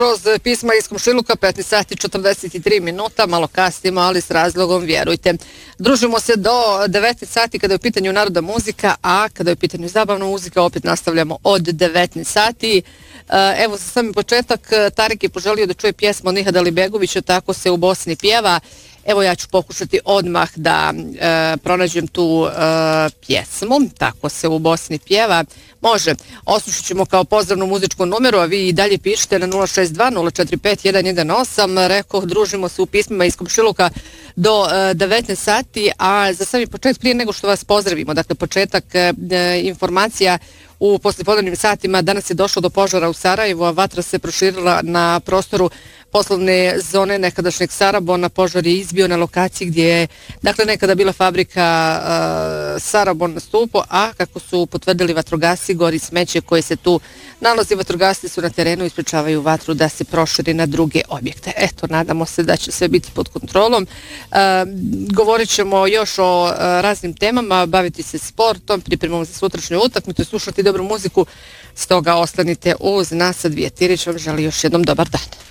Kroz pisma iz komšiluka, 15 sati 43 minuta, malo kasnimo, ali s razlogom, vjerujte. Družimo se do 19 sati kada je u pitanju narodna muzika, a kada je u pitanju zabavna muzika, opet nastavljamo od 19 sati. Evo, za sami početak, Tarik je poželio da čuje pjesmu od Nihada Alibegovića, Tako se u Bosni pjeva. Evo, ja ću pokušati odmah da pronađem tu pjesmu, Tako se u Bosni pjeva. Može, oslušat ćemo kao pozdravnu muzičku numeru, a vi i dalje pišete na 062 045 118. Rekao, družimo se u pismima iz komšiluka do 19 sati, a za sami početak, prije nego što vas pozdravimo, dakle početak informacija u poslijepodnevnim satima. Danas je došlo do požara u Sarajevu, a vatra se proširila na prostoru poslovne zone nekadašnjeg Sarabona. Požar je izbio na lokaciji gdje je dakle nekada bila fabrika Sarabon na Stupu, a kako su potvrdili vatrogasci, gori smeće koje se tu nalazi. Vatrogasci su na terenu i sprečavaju vatru da se proširi na druge objekte. Eto, nadamo se da će sve biti pod kontrolom. Govorit ćemo još o raznim temama, baviti se sportom, pripremamo za sutrašnju utakmicu i slušati dobru muziku. Stoga ostanite uz nas. Dvije Tirić vam želi još jednom dobar dan.